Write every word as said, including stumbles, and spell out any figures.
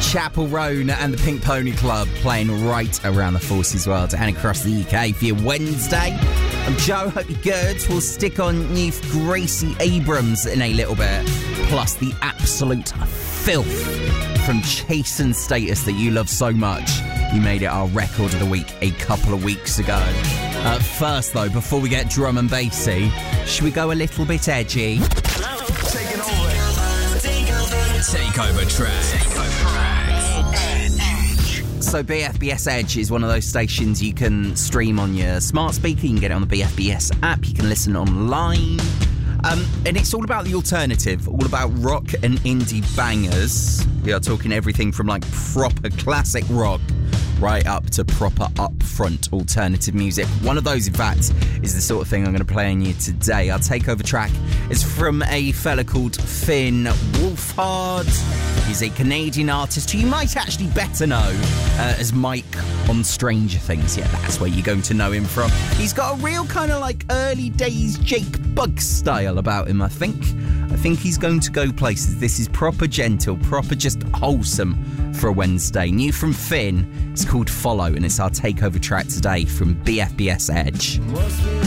Chapel Roan and the Pink Pony Club playing right around the Forces World and across the U K for your Wednesday. I'm Joe, hope you're good. We'll stick on new Gracie Abrams in a little bit, plus the absolute filth from Chase and Status that you love so much. You made it our record of the week a couple of weeks ago. Uh, first, though, before we get drum and bassy, should we go a little bit edgy? Hello. Taking over. Take over. Take over track. Take over track. So B F B S Edge is one of those stations you can stream on your smart speaker. You can get it on the B F B S app. You can listen online. Um, and it's all about the alternative, all about rock and indie bangers. We are talking everything from like proper classic rock right up to proper upfront alternative music. One of those, in fact, is the sort of thing I'm going to play on you today. Our takeover track is from a fella called Finn Wolfhard. He's a Canadian artist who you might actually better know uh, as Mike on Stranger Things. Yeah, that's where you're going to know him from. He's got a real kind of like early days Jake Bugg style about him, I think. I think he's going to go places. This is proper gentle, proper just wholesome for a Wednesday. New from Finn. It's called Follow, and it's our takeover track today from B F B S Edge. Must be